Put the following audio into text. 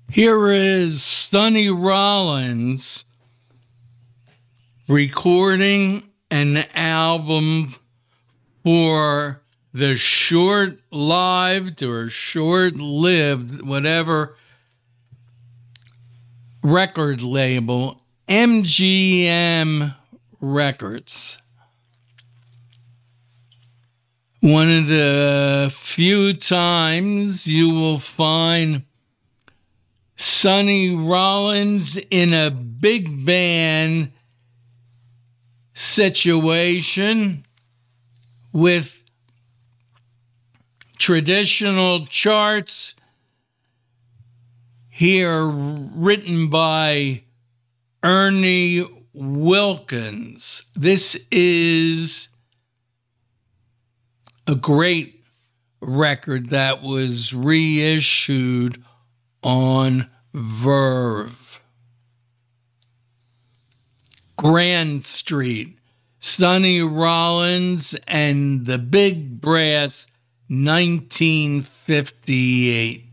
Here is Sonny Rollins recording an album for the short-lived or short-lived, whatever, record label, MGM Records. One of the few times you will find Sonny Rollins in a big band situation with traditional charts here written by Ernie Wilkins. This is a great record that was reissued on Verve. Grand Street, Sonny Rollins and the Big Brass, 1958.